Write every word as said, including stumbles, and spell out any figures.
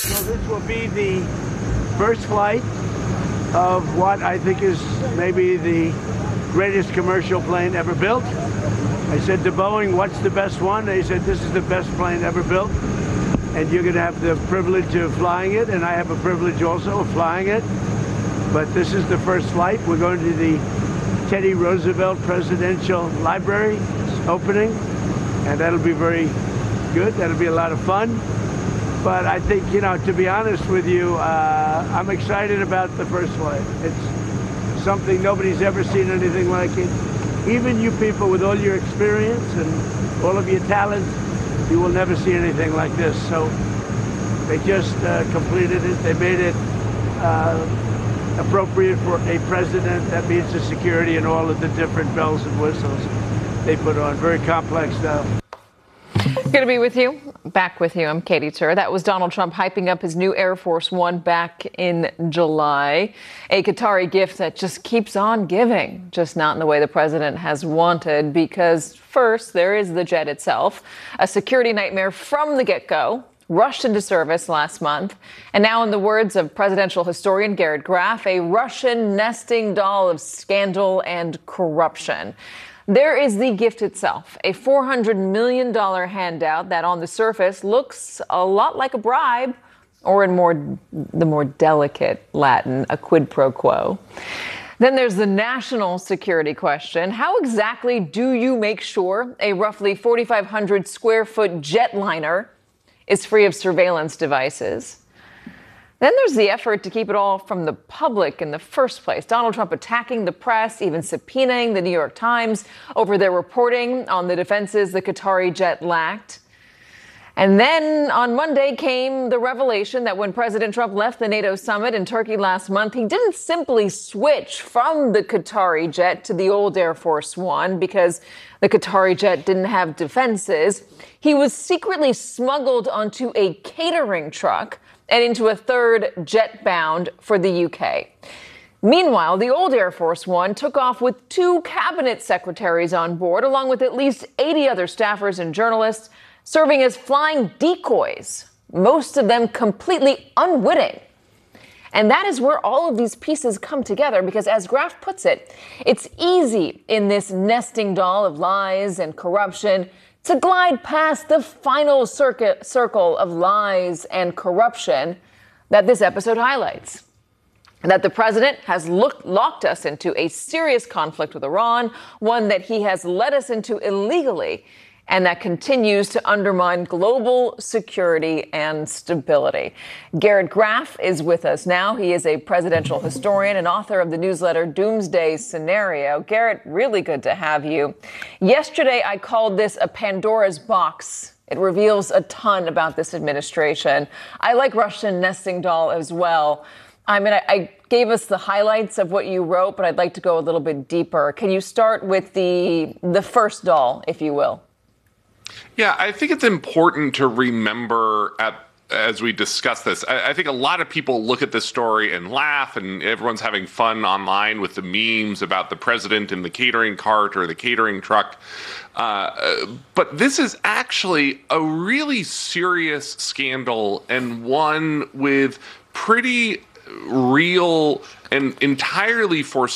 So this will be the first flight of what I think is maybe the greatest commercial plane ever built. I said to Boeing, what's the best one? They said, this is the best plane ever built. And you're going to have the privilege of flying it, and I have a privilege also of flying it. But this is the first flight. We're going to the Teddy Roosevelt Presidential Library opening, and that'll be very good. That'll be a lot of fun. But I think, you know, to be honest with you, uh, I'm excited about the first flight. It's something nobody's ever seen anything like it. Even you people with all your experience and all of your talent, you will never see anything like this. So they just uh, completed it. They made it uh, appropriate for a president. That means the security and all of the different bells and whistles they put on. Very complex stuff. Good to be with you. Back with you. I'm Katie Tur. That was Donald Trump hyping up his new Air Force One back in July. A Qatari gift that just keeps on giving, just not in the way the president has wanted, because first, there is the jet itself, a security nightmare from the get-go, rushed into service last month. And now, in the words of presidential historian Garrett Graff, a Russian nesting doll of scandal and corruption. There is the gift itself, a four hundred million dollars handout that on the surface looks a lot like a bribe, or in more the more delicate Latin, a quid pro quo. Then there's the national security question. How exactly do you make sure a roughly forty-five hundred square foot jetliner is free of surveillance devices? Then there's the effort to keep it all from the public in the first place. Donald Trump attacking the press, even subpoenaing the New York Times over their reporting on the defenses the Qatari jet lacked. And then on Monday came the revelation that when President Trump left the NATO summit in Turkey last month, he didn't simply switch from the Qatari jet to the old Air Force One because the Qatari jet didn't have defenses. He was secretly smuggled onto a catering truck and into a third jet bound for the U K. Meanwhile, the old Air Force One took off with two cabinet secretaries on board, along with at least eighty other staffers and journalists, serving as flying decoys, most of them completely unwitting. And that is where all of these pieces come together, because as Graff puts it, it's easy in this nesting doll of lies and corruption to glide past the final circuit, circle of lies and corruption that this episode highlights. That the president has looked, locked us into a serious conflict with Iran, one that he has led us into illegally, and that continues to undermine global security and stability. Garrett Graff is with us now. He is a presidential historian and author of the newsletter Doomsday Scenario. Garrett, really good to have you. Yesterday, I called this a Pandora's box. It reveals a ton about this administration. I like Russian nesting doll as well. I mean, I, I gave us the highlights of what you wrote, but I'd like to go a little bit deeper. Can you start with the the first doll, if you will? Yeah, I think it's important to remember at, as we discuss this, I, I think a lot of people look at this story and laugh, and everyone's having fun online with the memes about the president in the catering cart or the catering truck. Uh, but this is actually a really serious scandal, and one with pretty real and entirely foreseeable